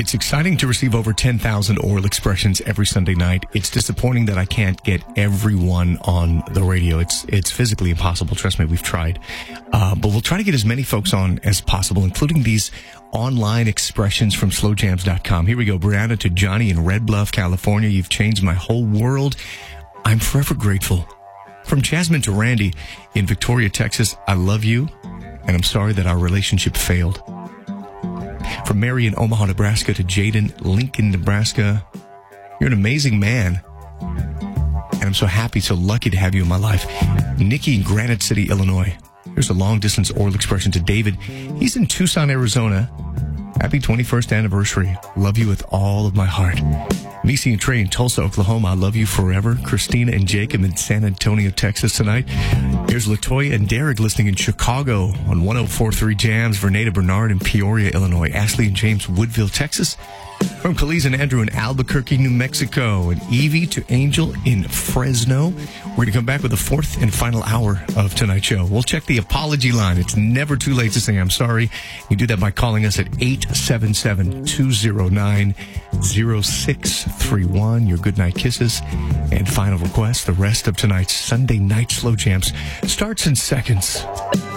It's exciting to receive over 10,000 oral expressions every Sunday night. It's disappointing that I can't get everyone on the radio. It's physically impossible. Trust me, we've tried. But we'll try to get as many folks on as possible, including these online expressions from slowjams.com. Here we go. Brianna to Johnny in Red Bluff, California. You've changed my whole world. I'm forever grateful. From Jasmine to Randy in Victoria, Texas. I love you, and I'm sorry that our relationship failed. From Mary in Omaha, Nebraska to Jaden, Lincoln, Nebraska. You're an amazing man. And I'm so happy, so lucky to have you in my life. Nikki in Granite City, Illinois. Here's a long-distance oral expression to David. He's in Tucson, Arizona. Happy 21st anniversary. Love you with all of my heart. Nisi and Trey in Tulsa, Oklahoma. I love you forever. Christina and Jacob in San Antonio, Texas tonight. Here's Latoya and Derek listening in Chicago on 104.3 Jams. Verneda Bernard in Peoria, Illinois. Ashley and James, Woodville, Texas. From Kaliz and Andrew in Albuquerque, New Mexico. And Evie to Angel in Fresno. We're going to come back with the fourth and final hour of tonight's show. We'll check the apology line. It's never too late to say I'm sorry. You do that by calling us at 877-209-0631. Your goodnight kisses and final request. The rest of tonight's Sunday Night Slow Jams starts in seconds.